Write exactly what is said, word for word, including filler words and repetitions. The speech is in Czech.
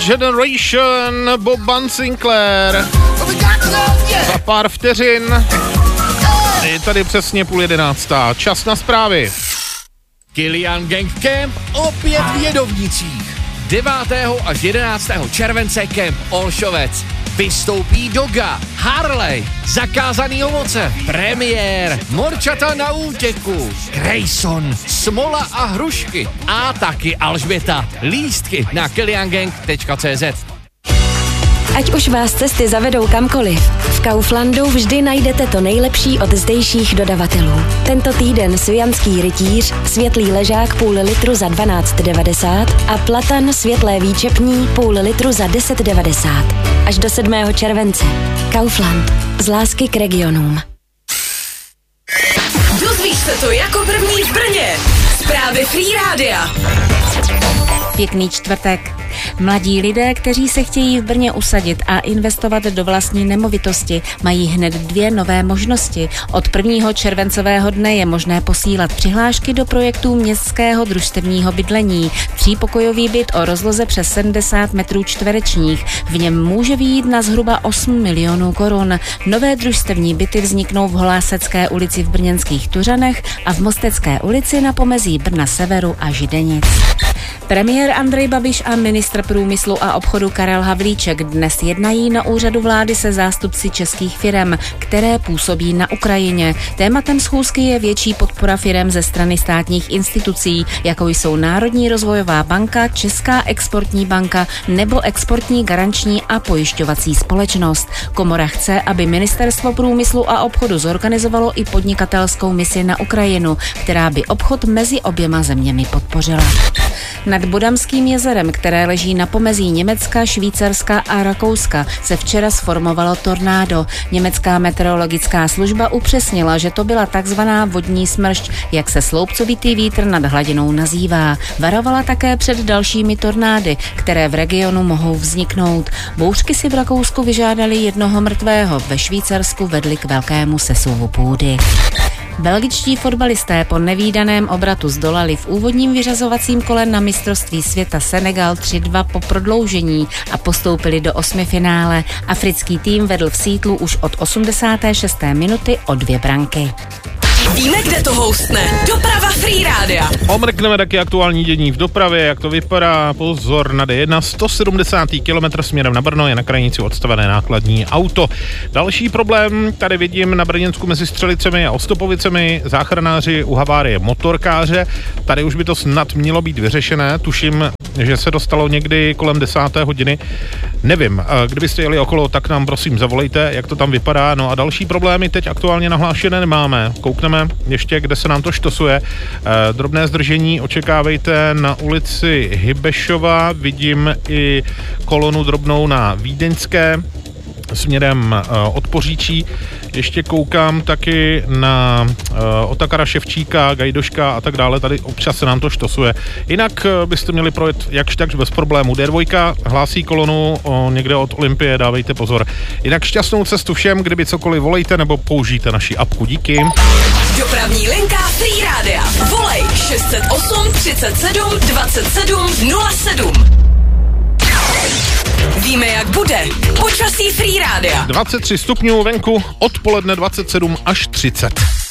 Generation, Bob Sinclair. Za pár vteřin je tady přesně půl jedenáctá. Čas na zprávy. Kilian Gang Camp opět v Jedovnicích. devátého až jedenáctého července Camp Olšovec. Vystoupí Doga, Harley, Zakázaný ovoce, Premiér, Morčata na útěku, Grayson, Smola a hrušky a taky Alžběta. Lístky na kilian gang tečka cé zet. Ať už vás cesty zavedou kamkoliv, v Kauflandu vždy najdete to nejlepší od zdejších dodavatelů. Tento týden svijanský rytíř, světlý ležák půl litru za dvanáct devadesát a platan světlé výčepní půl litru za deset devadesát. Až do sedmého července. Kaufland. Z lásky k regionům. Dozvíš se to jako první v Brně. Zprávy Free Rádia. Pěkný čtvrtek. Mladí lidé, kteří se chtějí v Brně usadit a investovat do vlastní nemovitosti, mají hned dvě nové možnosti. Od prvního červencového dne je možné posílat přihlášky do projektů městského družstevního bydlení. Třípokojový byt o rozloze přes sedmdesát metrů čtverečních. V něm může vyjít na zhruba osm milionů korun. Nové družstevní byty vzniknou v Holásecké ulici v brněnských Tuřanech a v Mostecké ulici na pomezí Brna severu a Židenic. Premiér Andrej Babiš a ministr průmyslu a obchodu Karel Havlíček dnes jednají na úřadu vlády se zástupci českých firem, které působí na Ukrajině. Tématem schůzky je větší podpora firem ze strany státních institucí, jako jsou Národní rozvojová banka, Česká exportní banka nebo Exportní garanční a pojišťovací společnost. Komora chce, aby ministerstvo průmyslu a obchodu zorganizovalo i podnikatelskou misi na Ukrajinu, která by obchod mezi oběma zeměmi podpořila. Nad Bodamským jezerem, které leží na pomezí Německa, Švýcarska a Rakouska, se včera sformovalo tornádo. Německá meteorologická služba upřesnila, že to byla takzvaná vodní smršť, jak se sloupcovitý vítr nad hladinou nazývá. Varovala také před dalšími tornády, které v regionu mohou vzniknout. Bouřky si v Rakousku vyžádali jednoho mrtvého, ve Švýcarsku vedly k velkému sesuvu půdy. Belgičtí fotbalisté po nevídaném obratu zdolali v úvodním vyřazovacím kole na mistrovství světa Senegal tři dva po prodloužení a postoupili do osmifinále. Africký tým vedl v Seattlu už od osmdesáté šesté minuty o dvě branky. Víme, kde to houstne. Doprava Free Rádia. Omrkneme taky aktuální dění v dopravě, jak to vypadá. Pozor na dé jedna, sto sedmdesátý kilometr směrem na Brno, je na krajnici odstavené nákladní auto. Další problém tady vidím na Brněnsku mezi Střelicemi a Ostopovicemi. Záchranáři u havárie motorkáře. Tady už by to snad mělo být vyřešené. Tuším, že se dostalo někdy kolem desáté hodiny. Nevím, kdybyste jeli okolo, tak nám prosím zavolejte, jak to tam vypadá. No a další problémy teď aktuálně nahlášené nemáme. Koukneme ještě, kde se nám to štosuje. Drobné zdržení očekávejte na ulici Hybešova. Vidím i kolonu drobnou na Vídeňské směrem od Poříčí. Ještě koukám taky na uh, Otakara Ševčíka, Gajdoška a tak dále. Tady občas se nám to štosuje. Jinak uh, byste měli projet jakž takž bez problému. dé dva hlásí kolonu o, někde od Olympie, dávejte pozor. Jinak šťastnou cestu všem, kdyby cokoliv volejte nebo použijte naši apku. Díky. Dopravní linka Free Rádia. Volej šest set osm třicet sedm dvacet sedm nula sedm. Víme, jak bude. Počasí Free Rádia. dvacet tři stupňů venku, odpoledne dvacet sedm až třicet.